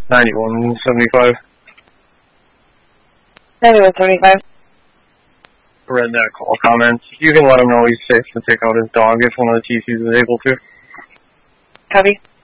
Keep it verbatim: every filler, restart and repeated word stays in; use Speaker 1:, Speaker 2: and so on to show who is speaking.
Speaker 1: ninety-one seventy-five.
Speaker 2: ninety-one seventy-five.
Speaker 1: Read that call comments. You can let him know he's safe to take out his dog if one of the T Cs is able to.
Speaker 2: Copy.